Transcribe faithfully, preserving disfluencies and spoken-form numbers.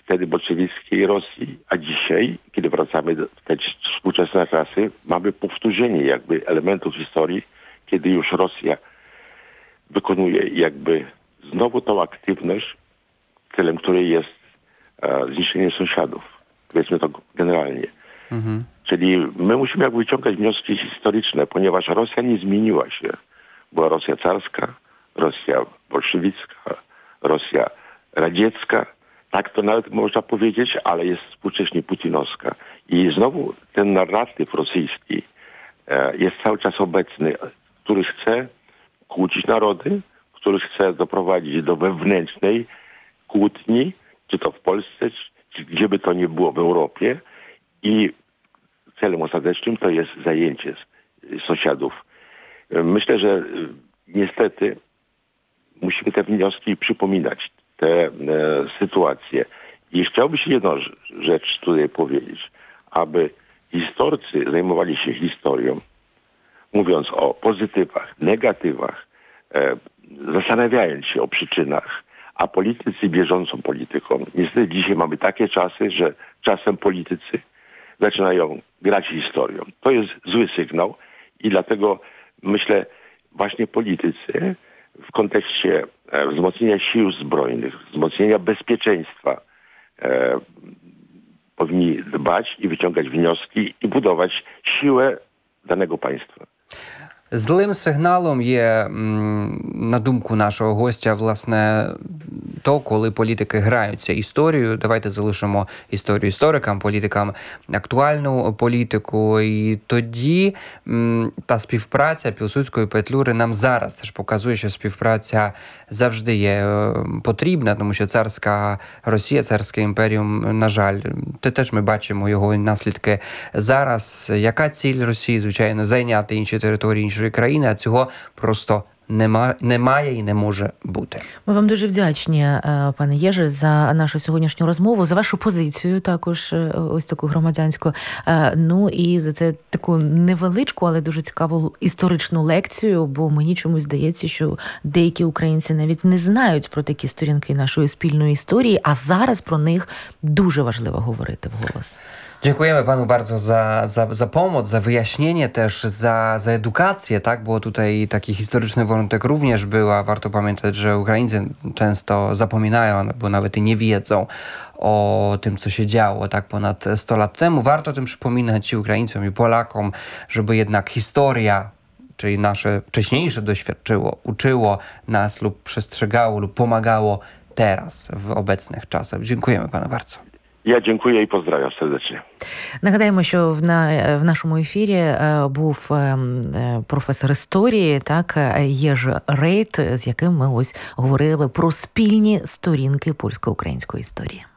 wtedy bolszewickiej Rosji, a dzisiaj, kiedy wracamy do te współczesne czasy, mamy powtórzenie jakby elementów historii, kiedy już Rosja wykonuje jakby znowu tą aktywność, celem której jest e, zniszczenie sąsiadów. Powiedzmy to generalnie. Mhm. Czyli my musimy jakby wyciągać wnioski historyczne, ponieważ Rosja nie zmieniła się. Była Rosja carska, Rosja bolszewicka, Rosja radziecka. Tak to nawet można powiedzieć, ale jest współcześnie putinowska. I znowu ten narratyw rosyjski e, jest cały czas obecny, który chce kłócić narody, który chce doprowadzić do wewnętrznej kłótni, czy to w Polsce, czy gdzie by to nie było w Europie. I celem ostatecznym to jest zajęcie sąsiadów. Myślę, że niestety musimy te wnioski przypominać, te e, sytuacje. I chciałbym się jedną rzecz tutaj powiedzieć, aby historycy zajmowali się historią, mówiąc o pozytywach, negatywach, e, zastanawiając się o przyczynach, a politycy bieżącą polityką. Niestety dzisiaj mamy takie czasy, że czasem politycy zaczynają grać historią. To jest zły sygnał i dlatego myślę, właśnie politycy w kontekście e, wzmocnienia sił zbrojnych, wzmocnienia bezpieczeństwa e, powinni dbać i wyciągać wnioski i budować siłę danego państwa. Злим сигналом є, на думку нашого гостя, власне, то, коли політики граються історією. Давайте залишимо історію історикам, політикам актуальну політику. І тоді м, та співпраця Пілсудської Петлюри нам зараз теж показує, що співпраця завжди є потрібна, тому що царська Росія, царський імперіум, на жаль, те теж ми бачимо його наслідки зараз. Яка ціль Росії? Звичайно, зайняти інші території, іншої країни, а цього просто Нема, немає і не може бути. Ми вам дуже вдячні, пане Єже, за нашу сьогоднішню розмову, за вашу позицію також, ось таку громадянську. Ну і за це таку невеличку, але дуже цікаву історичну лекцію, бо мені чомусь здається, що деякі українці навіть не знають про такі сторінки нашої спільної історії, а зараз про них дуже важливо говорити вголос. Dziękujemy panu bardzo za, za, za pomoc, za wyjaśnienie też, za, za edukację, tak? Bo tutaj taki historyczny wątek również był, a warto pamiętać, że Ukraińcy często zapominają, albo nawet i nie wiedzą o tym, co się działo tak ponad sto lat temu. Warto o tym przypominać i Ukraińcom, i Polakom, żeby jednak historia, czyli nasze wcześniejsze doświadczyło, uczyło nas lub przestrzegało lub pomagało teraz, w obecnych czasach. Dziękujemy panu bardzo. Я дякую і поздрав сердечно. Нагадаємо, що в, на, в нашому ефірі е, був е, професор історії, так, Єж Рейт, з яким ми ось говорили про спільні сторінки польсько-української історії.